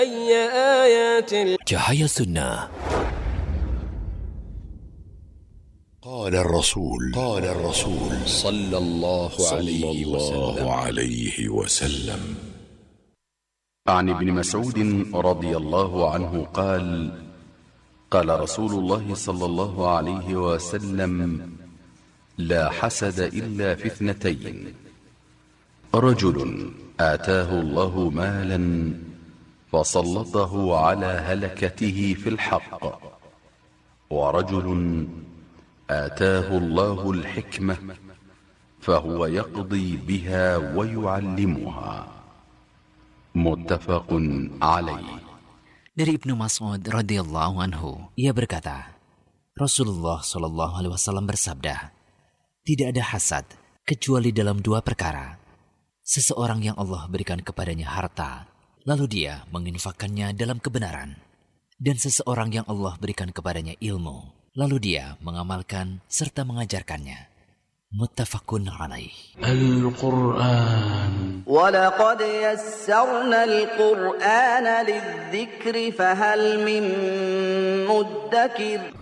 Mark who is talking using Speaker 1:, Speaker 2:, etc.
Speaker 1: Cahaya Sunnah.
Speaker 2: قال الرسول صلى الله عليه وسلم
Speaker 3: عن ابن مسعود رضي الله عنه قال قال رسول الله صلى الله عليه وسلم لا حسد إلا في اثنتين: رجل آتاه الله مالا فسلطه على هلكته في الحق، ورجل آتاه الله الحكمة فهو يقضي بها ويعلمها. متفق عليه.
Speaker 1: Dari Ibnu Mas'ud radhiyallahu anhu, ia berkata, Rasulullah shallallahu alaihi wasallam bersabda, tidak ada hasad kecuali dalam dua perkara. Seseorang yang Allah berikan kepadanya harta, lalu dia menginfakkannya dalam kebenaran. Dan seseorang yang Allah berikan kepadanya ilmu, lalu dia mengamalkan serta mengajarkannya. Muttafaqun alaih.
Speaker 4: Al-Quran. Walaqad yassarna al-Qur'ana lidh-dhikri fahal min muddakir.